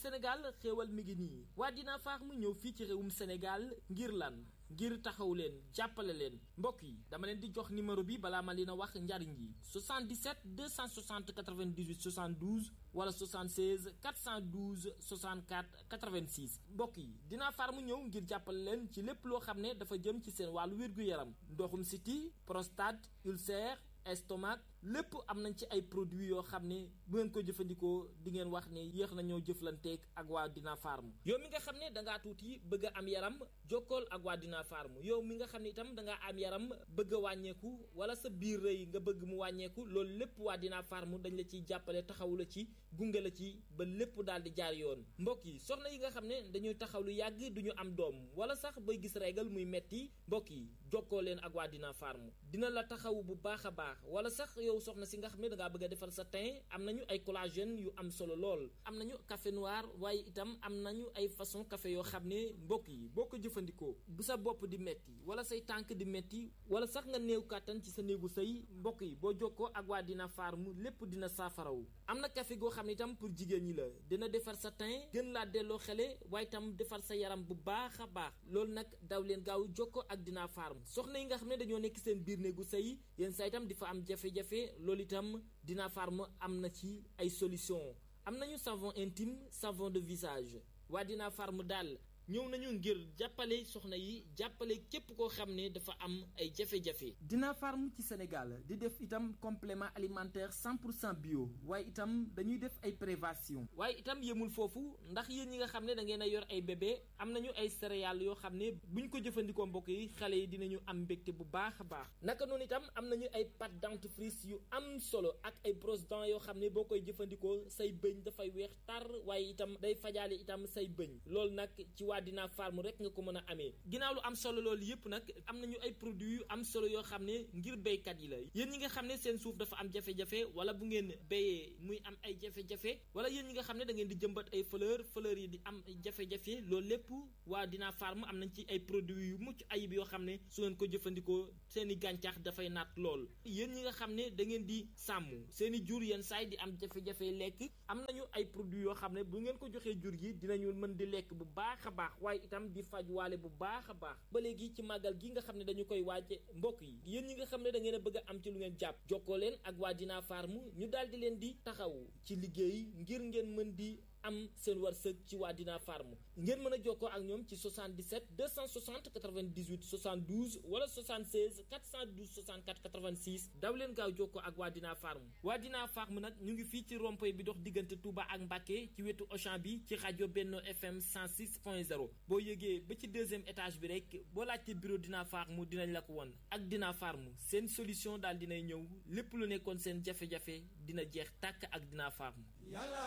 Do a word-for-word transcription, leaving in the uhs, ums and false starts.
Sénégal xéewal mi ngi nii waa Dina Farm ñëw fii ci réewum Sénégal ngir lan ngir taxaw leen jàppale leen mbokk yi dama leen di jox numéro bi balaa ma leen a wax njariñ yi soixante-dix-sept deux cent soixante quatre-vingt-dix-huit soixante-douze wala soixante-seize quatre cent douze soixante-quatre quatre-vingt-six mbokk yi Dina Farm ñëw ngir jàppale leen ci lépp loo xam ne dafa jëm ci seen wàllu wér-gu-yaram ndoxum siti prostate ulcère estomac lépp am nañ ci ay produits yoo xam ne bu ngeen ko jëfandikoo di ngeen wax ne yéex nañoo jëflanteeg ak waa Dina Farm yow mi nga xam ne da ngaa tuuti bëgg a am yaram jokkool ak waa Dina Farm yow mi nga xam ne itam da ngaa am yaram bëgg a wàññeeku wala sa biir rëy nga bëgg mu wàññeeku loolu lépp waa Dina Farm dañ la ciy jàppale taxawu la ci gunge la ci ba lépp daal di jaar yoon mbokk yi soxna yi nga xam ne dañuy taxaw lu yàgg duñu am doom wala sax bay gis régal muy metti mbokk yi jokkoo leen ak waa Dina Farm dina la taxawu bu baax a baax wala sax yow soxna si nga xam ne da ngaa bëgg a defar sa teint am nañu ay collagène yu am solo lool am nañu café noir waaye itam am nañu ay façon café yoo xam ne mbokk yi boo ko jëfandikoo bu sa bopp di metti wala say tànk di metti wala sax nga néew kàttan ci sa néegu sëy mbokk yi boo jokkoo ak waa Dina Farm lépp dina saafarawu am na café goo xam ne itam pour jigéen ñi la dina defar sa teint gën laa delloo xele waaye itam defar sa yaram bu baax a baax loolu nag daw leen gaaw jokkoo ak Dina Farm soxna yi nga xam ne dañoo nekk seen biir néegu sëy yéen saa itam di fa am jafe-jafe loolu itam Dina Farm am na ci ay solution am nañu savon intime savon de visage waa Dina Farm daal ñëw nañu ngir jàppale soxna yi jàppale képp koo xam ne dafa am ay jafe-jafe. Dina Farm ci Sénégal di def itam complément alimentaire cent pour cent bio waaye itam dañuy def ay prévention waaye itam yemul foofu ndax yéen ñi nga xam ne da ngeen a yor ay bébé am nañu ay céréales yoo xam ne buñ ko jëfandikoo mbokk yi xale yi dinañu am mbégte bu baax a baax naka noonu itam am nañu ay pâte dentifrice yu am solo ak ay brosse dents yoo xam ne boo koy jëfandikoo say bëñ dafay weex tar waaye itam day fajaale itam say bëñ loolu nag ci waa Dina Farm rek nga ko mën a amee ginnaaw lu am solo loolu yëpp nag am nañu ay produits yu am solo yoo xam ne ngir béykat yi la yéen ñi nga xam ne seen suuf dafa am jafe-jafe wala bu ngeen béyee muy am ay jafe-jafe wala yéen ñi nga xam ne da ngeen di jëmbat ay fleur fleur yi di am jafe-jafe loolu lépp waa Dina Farm am nañ ci ay produits yu mucc ayib yoo xam ne su ngeen ko jëfandikoo seen i gàncax dafay naat lool yéen ñi nga xam ne da ngeen di sàmm seen i jur yenn saay di am jafe-jafe lekk am nañu ay produits yoo xam ne bu ngeen ko joxee jur gi dinañu mën di lekk bu baax a baax waaye itam di faj waale bu baax a baax ba léegi ci màggal gi nga xam ne dañu koy waaje mbokk yi yéen ñi nga xam ne da ngeen a bëgg a am ci lu ngeen jàpp jokkoo leen ak waa Dina Farm ñu daal di leen di taxaw ci liggéey ngir ngeen mën di am seen wërsëg ci waa Dina Farm ngeen mën a jokkoo ak ñoom ci soixante-dix-sept deux cent soixante quatre-vingt-dix-huit soixante-douze wala soixante-seize quatre cent douze soixante-quatre quatre-vingt-six daw leen gaaw jokkoo ak waa Dina Farm waa Dina Farm nag ñu ngi fii ci rond-point bi dox diggante Touba ak Mbacké ci wetu Auchan bi ci rajo Benno F M cent six point zéro boo yëgee ba ci deuxième étage bi rek boo laajte bureau Dina Farm dinañ la ko won ak Dina Farm seen solution daal dinay ñëw lépp lu nekkoon seen jafe-jafe dina jeex tàkk ak Dina Farm